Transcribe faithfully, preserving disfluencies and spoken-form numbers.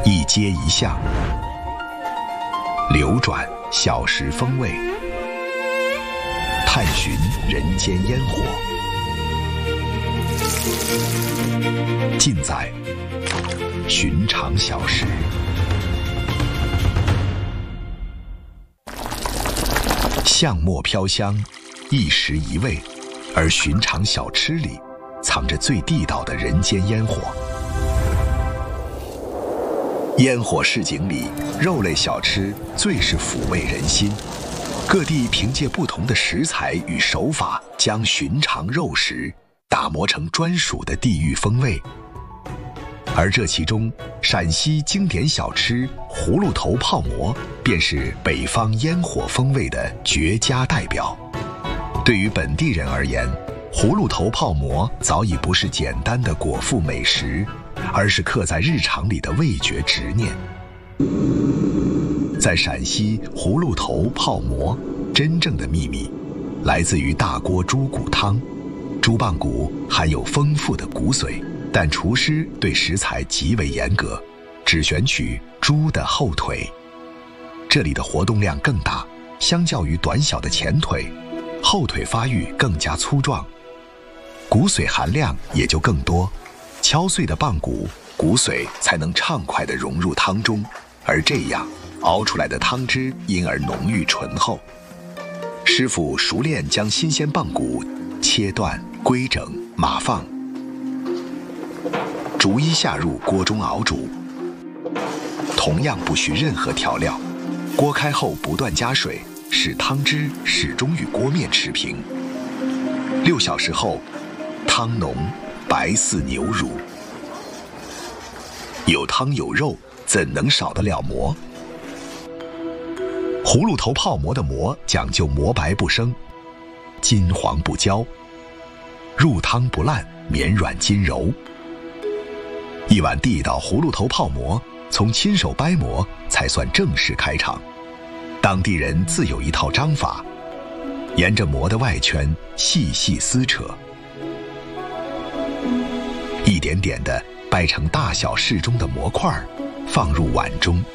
一街一巷，流转小食风味，探寻人间烟火，尽在寻常小食。巷陌飘香，一食一味，而寻常小吃里藏着最地道的人间烟火。烟火市井里，肉类小吃最是抚慰人心。各地凭借不同的食材与手法，将寻常肉食打磨成专属的地域风味。而这其中，陕西经典小吃葫芦头泡馍便是北方烟火风味的绝佳代表。对于本地人而言，葫芦头泡馍早已不是简单的果腹美食，而是刻在日常里的味觉执念。在陕西，葫芦头泡馍真正的秘密来自于大锅猪骨汤。猪棒骨含有丰富的骨髓，但厨师对食材极为严格，只选取猪的后腿。这里的活动量更大，相较于短小的前腿，后腿发育更加粗壮，骨髓含量也就更多。敲碎的棒骨，骨髓才能畅快地融入汤中，而这样熬出来的汤汁因而浓郁醇厚。师傅熟练将新鲜棒骨切断、规整、码放，逐一下入锅中熬煮。同样不需任何调料，锅开后不断加水，使汤汁始终与锅面持平。六小时后，汤浓白似牛乳。有汤有肉，怎能少得了馍？葫芦头泡馍的馍讲究馍白不生，金黄不焦，入汤不烂，绵软筋柔。一碗地道葫芦头泡馍，从亲手掰馍才算正式开场。当地人自有一套章法，沿着馍的外圈细细撕扯，一点点地掰成大小适中的馍块，放入碗中。